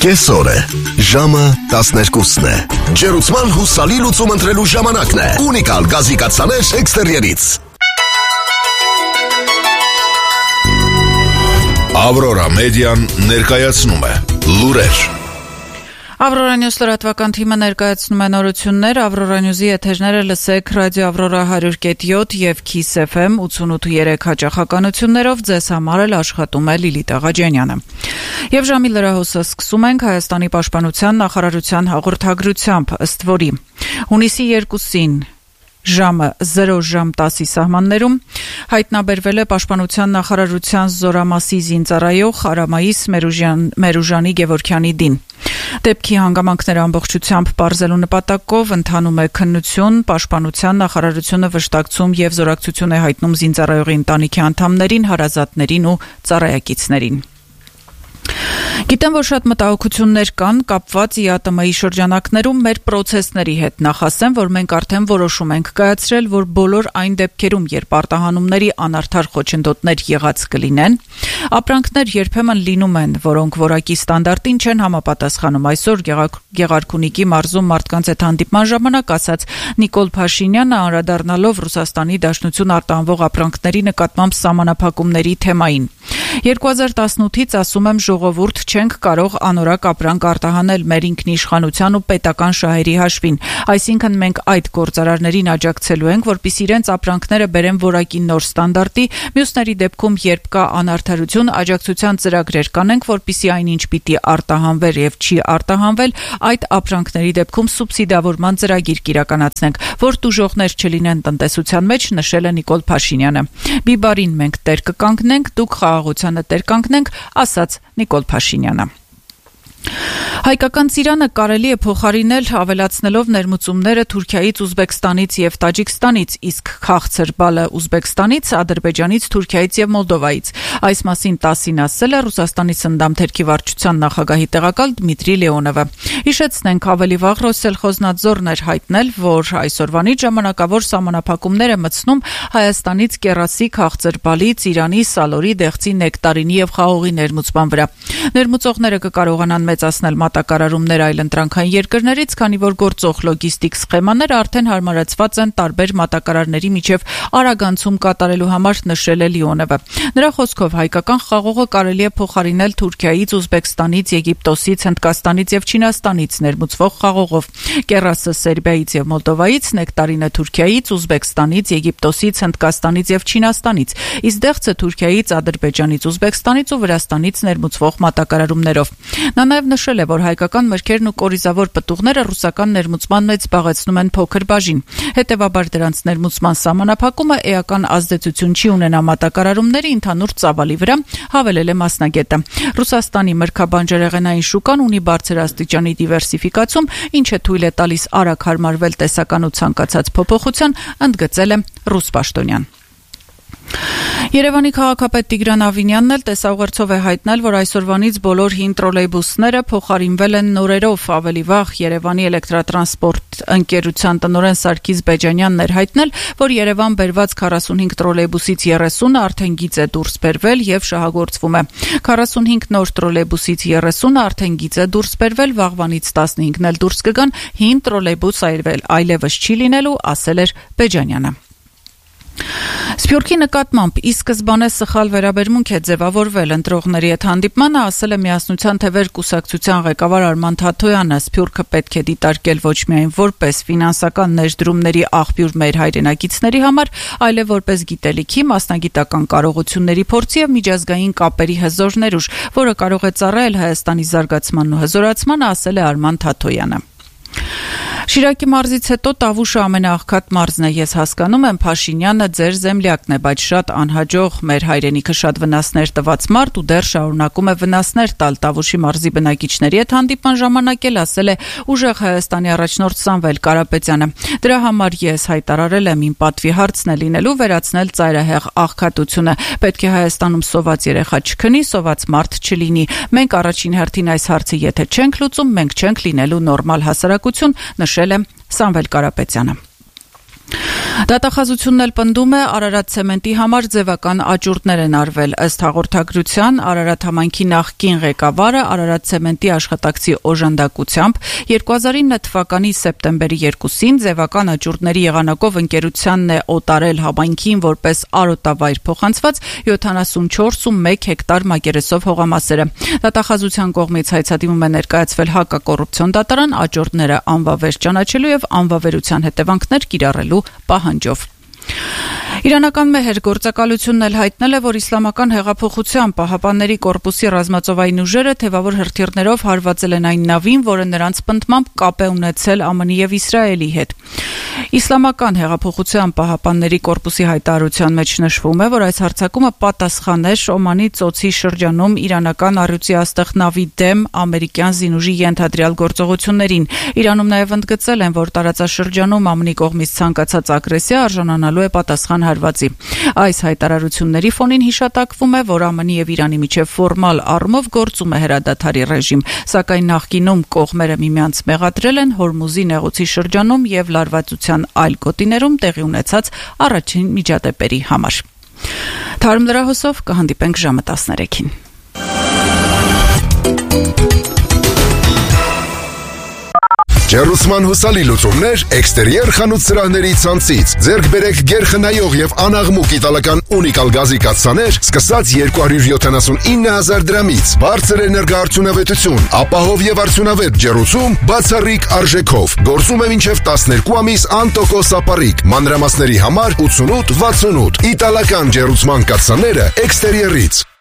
Կեսօր է, ժամը 12-ն է, ջերուցման հուսալի լուծում ընտրելու ժամանակն է, ունիկալ գազի կաթսաներ էքստերիերից։ Ավրորա մեդիան ներկայացնում է լուրեր։ Ավրորա Նյուզ լրատվական թիմը ներկայացնում է նորություններ, Ավրորա Նյուզի եթերները լսեք ռադիո Ավրորա 100.7 եւ Kiss FM 88.3 հաճախականություններով, ձեզ համար էլ աշխատում է Լիլիթ Աղաջանյանը։ Եվ ժամի լրահոսը սկսում ենք Հայաստանի պաշտպանության նախարարության հաղորդագրությամբ, ըստ որի հունիսի 2-ին ժամը 0:10 սահմաններում հայտնաբերվել է Պաշտպանության նախարարության Զորամասի զինծառայող Արամայիս Մերուժանի Գևորգյանի դին։ Դեպքի հանգամանքները ամբողջությամբ պարզելու նպատակով ընթանում է քննություն, Պաշտպանության նախարարությունը վշտակցում եւ զորակցություն է հայտնում զինծառայողի ընտանիքի անդամներին, հարազատներին ու ծառայակիցներին։ Գիտեմ, որ շատ մտահոգություններ կան կապված ԻԱՏՄ-ի շրջանակներում մեր պրոցեսների հետ, նախ ասեմ, որ մենք արդեն որոշում ենք կայացրել, որ բոլոր այն դեպքերում, երբ արտահանումների անարդար խոչընդոտներ եղած կլինեն, ապրանքներ երբեմն լինում են, որոնք որակի ստանդարտին չեն համապատասխանում։ Այսօր Գեղարքունիքի մարզում մարդկանց հետ հանդիպման ժամանակ ասաց Նիկոլ Փաշինյանը, անդրադառնալով Ռուսաստանի Դաշնություն արտահանվող ապրանքների նկատմամբ սահմանափակումների թեմային։ 2018-ից ասում եմ ժողովուրդ չենք կարող անորակ ապրանք արտահանել մեր ինքնիշխանության ու պետական շահերի հաշվին, այսինքն մենք այդ գործարարներին աջակցելու ենք, որպեսզի իրենց ապրանքները բերեն որակի նոր ստանդարտի, մյուսների դեպքում երբ կա անարդարություն, աջակցության ծրագրեր կանենք, որպեսզի այնինչ պիտի արտահանվեր եւ չի արտահանվել, այդ ապրանքների դեպքում սուբսիդավորման ծրագիր կիրականացնենք, որ տուժողներ չլինեն տնտեսության մեջ, նշել է Նիկոլ Փաշինյանը։ Բիբարին մենք տեր կկանգնենք, դուք խաղաղությանը տեր կանգնենք, ասաց Նիկոլ Փաշինյանը։ Հայկական ծիրանը կարելի է փոխարինել ավելացնելով ներմուծումները Թուրքիայից, Ուզբեկստանից եւ Տաջիկստանից, իսկ քաղցր բալը Ուզբեկստանից, Ադրբեջանից, Թուրքիայից եւ Մոլդովայից։ Այս մասին 10-ին ասել է Ռուսաստանի Սնդամթերքի վարչության նախագահի տեղակալ Դմիտրի Լեոնովը։ Հիշեցնենք, ավելի վաղ Ռոսելխոզնադզորն էր հայտնել, որ այսօրվանից ժամանակավոր սահմանափակումներ է մտցնում Հայաստանից կեռասի, քաղցր բալի, ծիրանի, սալորի, դեղցի, նեկտարինի եւ խաղողի ներմուծման վրա։ Ներմուծողները կկարողանան մեծացնել մատակարարումներ այլընտրանքային երկրներից, քանի որ գործող լոգիստիկ սխեմաները արդեն հարմարացված են տարբեր մատակարարների միջև արագանցում կատարելու համար, նշել է Լիոնովը։ Նրա խոսքով հայկական խաղողը կարելի է փոխարինել Թուրքիայից, Ուզբեկստանից, Եգիպտոսից, Հնդկաստանից եւ Չինաստանից ներմուծվող խաղողով։ Կեռասը Սերբիայից եւ Մոլդովայից, նեկտարինը Թուրքիայից, Ուզբեկստանից, Եգիպտոսից, Հնդկաստանից եւ Չինաստանից, իսկ դեղցը Թուրքիայից, Ադրբեջանից, Ուզբեկստանից ու Վրաստանից ներմուծվող մատակարարումներով։ Նա նաև նշել է, որ հայկական մրգերն ու կորիզավոր պտուղները ռուսական ներմուծման մեջ զբաղեցնում են փոքր բաժին։ Հետևաբար դրանց ներմուծման սահմանափակումը էական ազդեցություն չի ունենա մատակարարումների ընդհանուր ծավալի վրա, հավելել է մասնագետը։ Ռուսաստանի մրգաբանջարեղենային շուկան ունի բարձր աստիճանի դիվերսիֆիկացում, ինչը թույլ է տալիս արագ հարմարվել տեսական ու ցանկացած փոփոխության, ընդգծել է ռուս պաշտոնյան։ Երևանի քաղաքապետ Տիգրան Ավինյանն էլ տեսաուղերձով է հայտնել, որ այսօրվանից բոլոր հին տրոլեյբուսները փոխարինվել են նորերով։ Ավելի վաղ Երևանի էլեկտրատրանսպորտ ընկերության տնօրեն Սարգիս Բեջանյանն էր հայտնել, որ Երևան բերված 45 տրոլեյբուսից 30-ը արդեն գիծ է դուրս բերվել եւ շահագործվում է։ 45 նոր տրոլեյբուսից 30-ը արդեն գիծ է դուրս բերվել, վաղվանից 15-ն էլ դուրս կգան, հին տրոլեյբուս այլևս չի լինելու, ասել էր Բեջանյանը։ Սփյուռքի նկատմամբ ի սկզբանե սխալ վերաբերմունք է ձևավորվել ընտրողների հետ հանդիպմանը, ասել է Միասնության թևեր կուսակցության ղեկավար Արման Թաթոյանը։ Սփյուռքը պետք է դիտարկել ոչ միայն որպես ֆինանսական ներդրումների աղբյուր մեր հայրենակիցների համար, այլև որպես գիտելիքի, մասնագիտական կարողությունների փորձի եւ միջազգային կապերի հզոր ներուժ, որը կարող է ծառայել Հայաստանի զարգացմանն ու հզորացմանը, ասել է Արման Թաթոյանը։ Շիրակի մարզից հետո Տավուշը ամենաաղքատ մարզն է, ես հասկանում եմ Փաշինյանը ձեր զեմլյակն է, բայց շատ անհաջող մեր հայրենիքը շատ վնասներ տված մարդ ու դեռ շարունակում է վնասներ տալ Տավուշի մարզի բնակիչների հետ հանդիպման ժամանակ էլ ասել է ուժեղ Հայաստանի առաջնորդ Սամվել Կարապետյանը։ Դրա համար ես հայտարարել եմ իմ պատվի հարցն է լինելու վերացնել ծայրահեղ աղքատությունը։ Պետք է Հայաստանում սոված երեխա չքնի, սոված մարդ չլինի։ Մենք առաջին հերթին այս հարցը եթե չենք լուծում, մենք չենք լինելու նորմալ հասարակություն, նշել է Սամվել Կարապետյանը։ Դատախազությունն էլ պնդում է Արարատ ցեմենտի համար ձևական աճուրդներ են արվել։ Ըստ հաղորդագրության Արարատ համայնքի նախկին ղեկավարը Արարատ ցեմենտի աշխատակցի օժանդակությամբ 2009 թվականի սեպտեմբերի 2-ին ձևական աճուրդների եղանակով ընկերությանն է օտարել համայնքին որպես արոտավայր փոխանցված 74.1 հեկտար մակերեսով հողամասերը։ Դատախազության կողմից հայցադիմում է ներկայացվել հակակոռուպցիոն դատարան աճուրդները անվավեր ճանաչելու եւ անվավերության հետևանքներ կիրառելու պահանջով։ Իրանական մեհեր գործակալությունն էլ հայտնել է, որ Իսլամական հեղափոխության պահապանների կորպուսի ռազմածովային ուժերը թևավոր հրթիռներով հարվածել են այն նավին, որը նրանց պնդմամբ կապ է ունեցել ԱՄՆ եւ Իսրայելի հետ։ Իսլամական հեղափոխության պահապանների կորպուսի հայտարարության մեջ նշվում է, որ այս հարձակումը պատասխան է Օմանի ծոցի շրջանում իրանական առյուծի աստղ նավի դեմ ամերիկյան զինուժի ենթադրյալ գործողություններին։ Իրանում նաև ընդգծել են, որ տարածաշրջանում ԱՄՆ-ի կողմից ցանկացած ագրեսիա արժանանալու է պատասխան հարվածի։ Այս հայտարարությունների ֆոնին հիշատակվում է, որ ԱՄՆ-ի եւ Իրանի միջև ֆորմալ առումով գործում է հրադադարի ռեժիմ, սակայն նախկինում կողմերը միմյանց մեղադրել են Հորմուզի նեղուցի շրջանում եւ լարվածության այլ գոտիներում տեղի ունեցած առաջին միջադեպերի համար։ Թարմ լրահոսով կհանդիպենք ժամը 13-ին։ Ջեռուցման հուսալի լուծումներ էքստերիեր խանութ սրահների ցանցից։ Ձեռք բերեք գերխնայող եւ անաղմուկ իտալական ունիկալ գազի կաթսաներ, սկսած 279,000 դրամից։ Բարձր էներգաարդյունավետություն, ապահով եւ արդյունավետ ջեռուցում, բացառիկ արժեքով։ Գործում է մինչեւ 12 ամիս անտոկոս ապառիկ։ Մանրամասների համար 8868։ Իտալական ջեռուցման կաթսաները էքստերիերից։